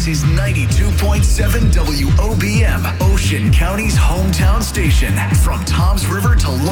This is 92.7 WOBM, Ocean County's hometown station. From Toms River to